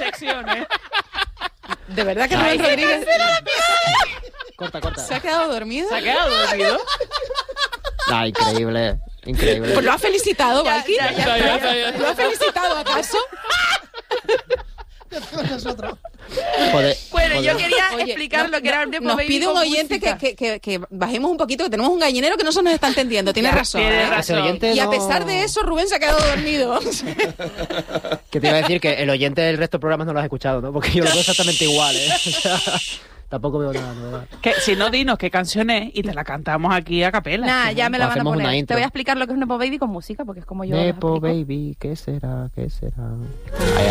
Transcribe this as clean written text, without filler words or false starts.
secciones. De verdad que Rubén Rodríguez Corta. se ha quedado dormido. ¿Se ha quedado dormido? Increíble. Pues lo ha felicitado, Valky. Ya. ¿Lo ha felicitado acaso? Nosotros. Bueno, yo quería Oye, explicar lo que era el Nepo nos Baby pide un con oyente música. que bajemos un poquito, que tenemos un gallinero que no se nos está entendiendo. Tiene razón. Tiene ¿eh? razón. Ese oyente Y a no- pesar de eso, Rubén se ha quedado dormido. Que te iba a decir que el oyente del resto de programas no lo has escuchado, ¿no? Porque yo lo veo exactamente igual, ¿eh? O sea, tampoco veo nada nuevo. Que, si no, dinos qué canción es y te la cantamos aquí a capela. Nah, ya me la van a Hacemos una poner. intro. Te voy a explicar lo que es un Nepo Baby con música, porque es como yo. lo Nepo explico. Baby, ¿qué será? Ahí.